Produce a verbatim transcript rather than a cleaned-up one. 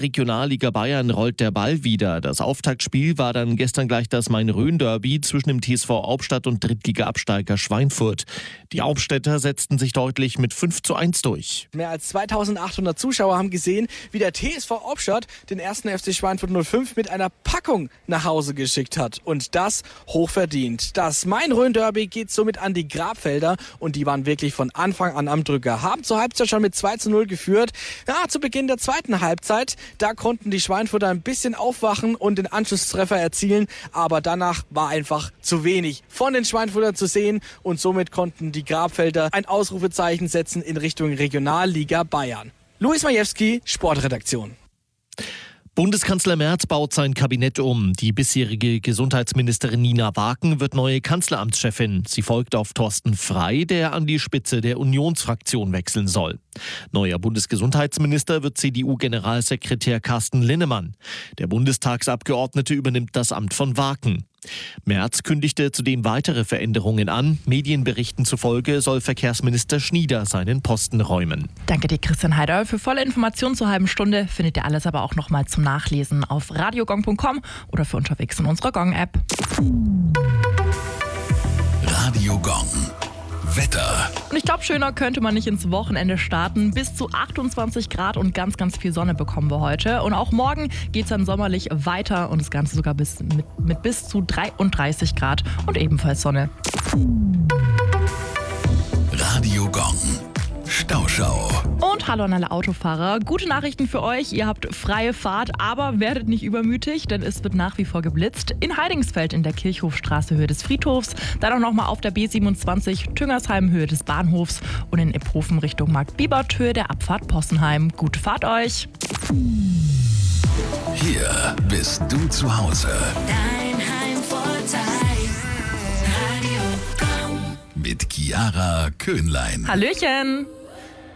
Regionalliga Bayern rollt der Ball wieder. Das Auftaktspiel war dann gestern gleich das Main-Rhön-Derby zwischen dem T S V Hauptstadt und Drittliga-Absteiger Schweinfurt. Die Hauptstädter setzten sich deutlich mit fünf zu eins durch. Mehr als zweitausendachthundert Zuschauer haben gesehen, wie der T S V Hauptstadt den ersten F C Schweinfurt null fünf mit einer Packung nach Hause geschickt hat. Und das hochverdient. Das Main-Rhön-Derby geht somit an die Grabfelder und die waren wirklich von Anfang an am Drücker. Haben zur Halbzeit schon mit zwei zu null geführt. Ja, zu Beginn der zweiten Halbzeit, da konnten die Schweinfurter ein bisschen aufwachen und den Anschlusstreffer erzielen, aber danach war einfach zu wenig von den Schweinfurtern zu sehen und somit konnten die Grabfelder ein Ausrufezeichen setzen in Richtung Regionalliga Bayern. Luis Majewski, Sportredaktion. Bundeskanzler Merz baut sein Kabinett um. Die bisherige Gesundheitsministerin Nina Waken wird neue Kanzleramtschefin. Sie folgt auf Thorsten Frey, der an die Spitze der Unionsfraktion wechseln soll. Neuer Bundesgesundheitsminister wird C D U-Generalsekretär Carsten Linnemann. Der Bundestagsabgeordnete übernimmt das Amt von Waken. Merz kündigte zudem weitere Veränderungen an. Medienberichten zufolge soll Verkehrsminister Schnieder seinen Posten räumen. Danke dir, Christian Heider. Für volle Informationen zur halben Stunde findet ihr alles aber auch nochmal zum Nachlesen auf radiogong punkt com oder für unterwegs in unserer Gong-App. Radio Gong. Wetter. Und ich glaube, schöner könnte man nicht ins Wochenende starten. Bis zu achtundzwanzig Grad und ganz, ganz viel Sonne bekommen wir heute. Und auch morgen geht es dann sommerlich weiter und das Ganze sogar bis, mit, mit bis zu dreiunddreißig Grad und ebenfalls Sonne. Radio Gong. Stauschau. Und hallo an alle Autofahrer. Gute Nachrichten für euch. Ihr habt freie Fahrt, aber werdet nicht übermütig, denn es wird nach wie vor geblitzt. In Heidingsfeld in der Kirchhofstraße Höhe des Friedhofs. Dann auch nochmal auf der B siebenundzwanzig Tüngersheim Höhe des Bahnhofs. Und in Iphofen Richtung Markt Bibert Höhe der Abfahrt Possenheim. Gute Fahrt euch. Hier bist du zu Hause. Dein Heimvorteil. Radio Gong. Mit Chiara Köhnlein. Hallöchen.